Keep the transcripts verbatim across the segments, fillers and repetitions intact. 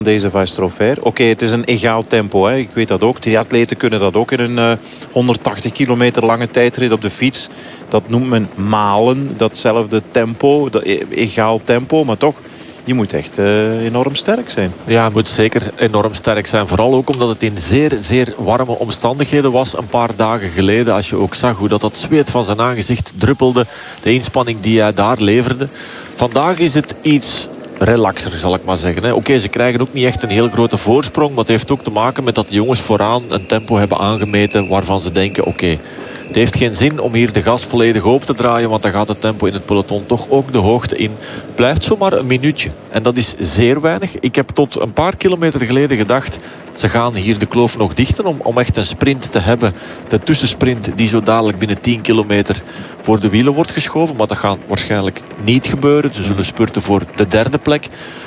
deze Vastro-Fair. Oké, okay, het is een egaal tempo. Hè. Ik weet dat ook. De atleten kunnen dat ook in een uh, honderdtachtig kilometer lange tijdrit op de fiets. Dat noemt men malen. Datzelfde tempo. Dat egaal tempo. Maar toch, je moet echt uh, enorm sterk zijn. Ja, je moet zeker enorm sterk zijn. Vooral ook omdat het in zeer, zeer warme omstandigheden was een paar dagen geleden. Als je ook zag hoe dat, dat zweet van zijn aangezicht druppelde. De inspanning die hij daar leverde. Vandaag is het iets relaxer, zal ik maar zeggen. Oké, okay, ze krijgen ook niet echt een heel grote voorsprong. Maar het heeft ook te maken met dat de jongens vooraan een tempo hebben aangemeten waarvan ze denken, oké, okay, het heeft geen zin om hier de gas volledig open te draaien, want dan gaat het tempo in het peloton toch ook de hoogte in. Blijft zomaar een minuutje. En dat is zeer weinig. Ik heb tot een paar kilometer geleden gedacht, ze gaan hier de kloof nog dichten om, om echt een sprint te hebben. De tussensprint die zo dadelijk binnen tien kilometer voor de wielen wordt geschoven. Maar dat gaat waarschijnlijk niet gebeuren. Ze zullen spurten voor de derde plek.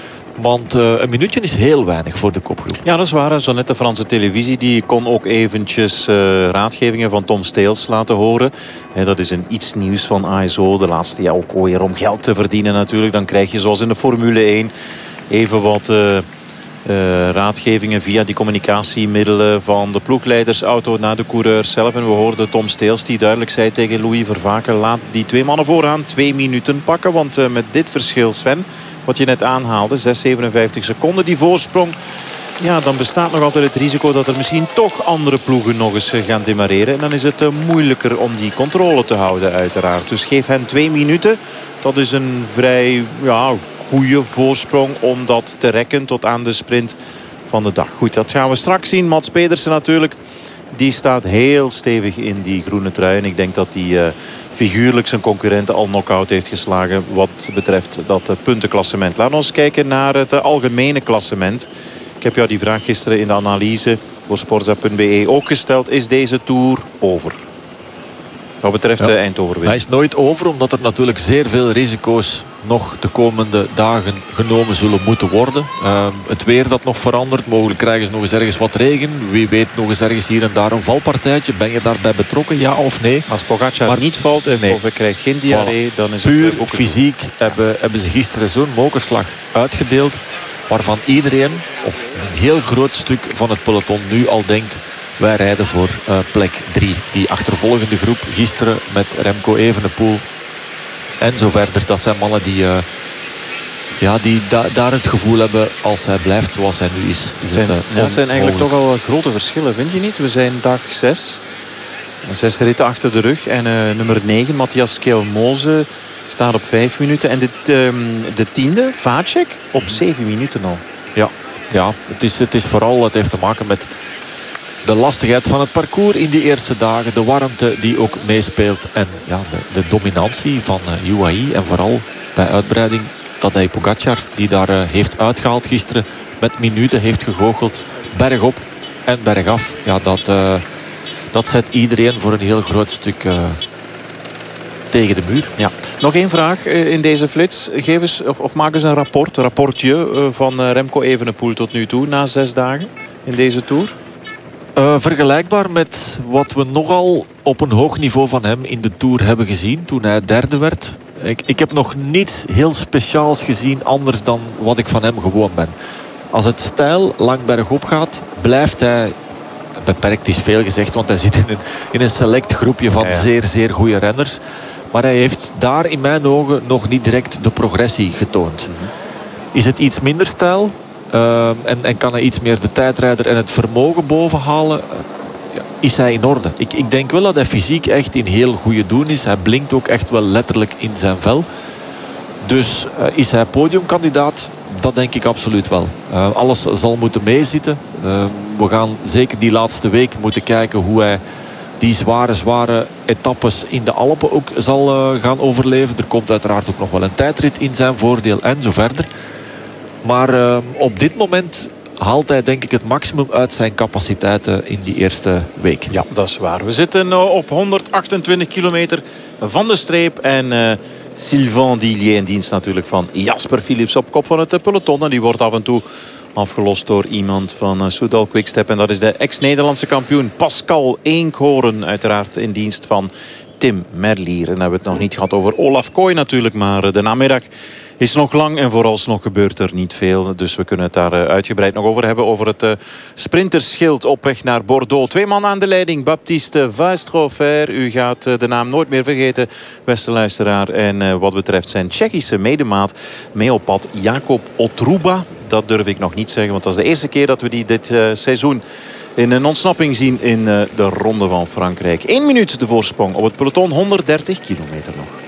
Want uh, een minuutje is heel weinig voor de kopgroep. Ja, dat is waar. Zo net de Franse televisie die kon ook eventjes uh, raadgevingen van Tom Steels laten horen. He, dat is een iets nieuws van A S O. De laatste jaar ook weer om geld te verdienen natuurlijk. Dan krijg je zoals in de Formule één even wat uh, uh, raadgevingen via die communicatiemiddelen van de ploegleidersauto naar de coureurs zelf. En we hoorden Tom Steels die duidelijk zei tegen Louis Vervaken, laat die twee mannen vooraan twee minuten pakken. Want uh, met dit verschil, Sven, wat je net aanhaalde, zes zevenenvijftig seconden, die voorsprong. Ja, dan bestaat nog altijd het risico dat er misschien toch andere ploegen nog eens gaan demareren. En dan is het uh, moeilijker om die controle te houden uiteraard. Dus geef hen twee minuten. Dat is een vrij ja, goede voorsprong om dat te rekken tot aan de sprint van de dag. Goed, dat gaan we straks zien. Mats Pedersen natuurlijk, die staat heel stevig in die groene trui. En ik denk dat die Uh, figuurlijk zijn concurrenten al knock-out heeft geslagen wat betreft dat puntenklassement. Laten we eens kijken naar het algemene klassement. Ik heb jou die vraag gisteren in de analyse voor sportza punt be ook gesteld. Is deze Tour over? Wat betreft ja, de eindoverwinning. Hij is nooit over, omdat er natuurlijk zeer veel risico's nog de komende dagen genomen zullen moeten worden. Uh, het weer dat nog verandert. Mogelijk krijgen ze nog eens ergens wat regen. Wie weet nog eens ergens hier en daar een valpartijtje. Ben je daarbij betrokken, ja of nee? Als Pogacar maar niet valt en nee. of hij krijgt geen diarree, voilà. Dan is puur het ook fysiek hebben, hebben ze gisteren zo'n mokerslag uitgedeeld, waarvan iedereen, of een heel groot stuk van het peloton nu al denkt, wij rijden voor uh, plek drie. Die achtervolgende groep gisteren met Remco Evenepoel en zo verder. Dat zijn mannen die, uh, ja, die da daar het gevoel hebben, als hij blijft zoals hij nu is. is het, zijn, het, uh, ja, het zijn eigenlijk toch al grote verschillen, vind je niet? We zijn dag zes. Zes ritten achter de rug. En uh, nummer negen, Matthias Kjelmose, staat op vijf minuten. En de, um, de tiende, Vacek, op zeven minuten al. Ja, ja het, is, het is vooral, het heeft te maken met de lastigheid van het parcours in die eerste dagen. De warmte die ook meespeelt. En ja, de, de dominantie van uh, U A E. En vooral bij uitbreiding Tadej Pogacar. Die daar uh, heeft uitgehaald gisteren. Met minuten heeft gegoocheld. Bergop en bergaf. Ja, dat, uh, dat zet iedereen voor een heel groot stuk uh, tegen de muur. Ja. Nog één vraag uh, in deze flits. Geef eens, of, of maak eens een rapport. Een rapportje uh, van uh, Remco Evenepoel tot nu toe. Na zes dagen in deze Tour. Uh, vergelijkbaar met wat we nogal op een hoog niveau van hem in de Tour hebben gezien toen hij derde werd. Ik, ik heb nog niets heel speciaals gezien anders dan wat ik van hem gewoon ben. Als het steil lang bergop gaat, blijft hij, beperkt is veel gezegd, want hij zit in een, in een select groepje van ja, ja. zeer, zeer goede renners. Maar hij heeft daar in mijn ogen nog niet direct de progressie getoond. Mm-hmm. Is het iets minder steil? Uh, en, en kan hij iets meer de tijdrijder en het vermogen bovenhalen, uh, ja, is hij in orde. Ik, ik denk wel dat hij fysiek echt in heel goede doen is. Hij blinkt ook echt wel letterlijk in zijn vel. Dus uh, is hij podiumkandidaat? Dat denk ik absoluut wel. Uh, alles zal moeten meezitten. Uh, we gaan zeker die laatste week moeten kijken hoe hij die zware, zware etappes in de Alpen ook zal uh, gaan overleven. Er komt uiteraard ook nog wel een tijdrit in zijn voordeel en zo verder. Maar uh, op dit moment haalt hij denk ik het maximum uit zijn capaciteiten in die eerste week. Ja, dat is waar. We zitten op honderdachtentwintig kilometer van de streep. En uh, Sylvain Dillier in dienst natuurlijk van Jasper Philips op kop van het peloton. En die wordt af en toe afgelost door iemand van uh, Soudal Quickstep. En dat is de ex-Nederlandse kampioen Pascal Eenkhoorn. Uiteraard in dienst van T Tim Merlier. En dan hebben we het nog niet gehad over Olaf Kooi natuurlijk. Maar de namiddag is nog lang en vooralsnog gebeurt er niet veel. Dus we kunnen het daar uitgebreid nog over hebben. Over het sprinterschild op weg naar Bordeaux. Twee man aan de leiding. Baptiste Vaestrofer. U gaat de naam nooit meer vergeten, beste luisteraar. En wat betreft zijn Tsjechische medemaat mee op pad, Jakob Otruba. Dat durf ik nog niet zeggen, want dat is de eerste keer dat we die dit uh, seizoen in een ontsnapping zien in uh, de Ronde van Frankrijk. Eén minuut de voorsprong op het peloton, honderddertig kilometer nog.